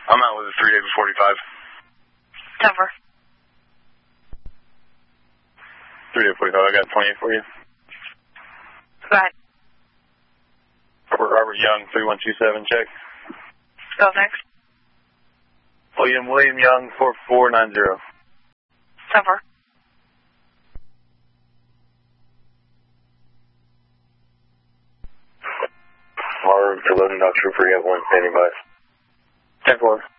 I'm out with a 3 David 45. Cover. 3 David 45, I got 28 for you. Go ahead. Robert Young, 3127, check. Go next. William Young, 4490. Cover. Marv to loading Dr. Trooper, you have 1 standing by. 10-4.